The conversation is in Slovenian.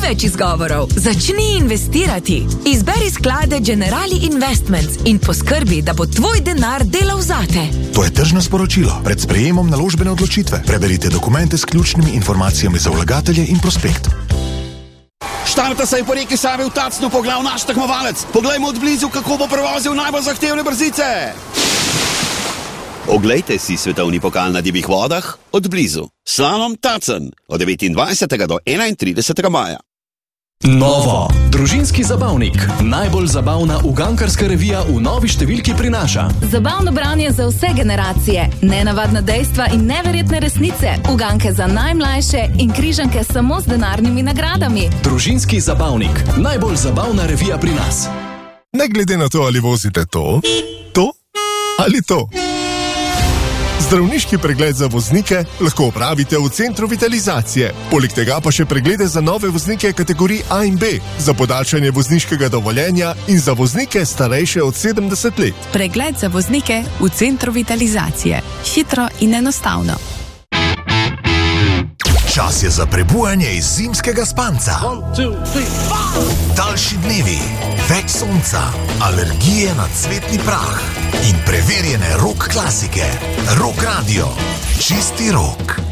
več izgovorov. Začni investirati. Izberi sklade Generali Investments in poskrbi, da bo tvoj denar delal zate. To je tržno sporočilo. Pred sprejemom naložbene odločitve preberite dokumente s ključnimi informacijami za vlagatelje in prospekt. Štarta se je po reki Savi v Tacnu poglal naš tekmovalec. Poglejmo od blizu, kako bo prevozil najbolj zahtevne brzice. Oglejte si svetovni pokal na divjih vodah od blizu. Slalom Tacen od 29. do 31. maja. Novo. Družinski zabavnik. Najbolj zabavna ugankarska revija v novi številki prinaša. Zabavno branje za vse generacije, nenavadna dejstva in neverjetne resnice, uganke za najmlajše in križanke samo z denarnimi nagradami. Družinski zabavnik. Najbolj zabavna revija pri nas. Ne glede na to, ali vozite to ali to. Zdravniški pregled za voznike lahko opravite v Centru Vitalizacije. Poleg tega pa še preglede za nove voznike kategorij A in B, za podaljšanje vozniškega dovoljenja in za voznike starejše od 70 let. Pregled za voznike v Centru Vitalizacije. Hitro in enostavno. Čas je za prebujanje iz zimskega spanca. Daljši dnevi, več sonca, alergije na cvetni prah in preverjene rock klasike. Rock Radio. Čisti rock.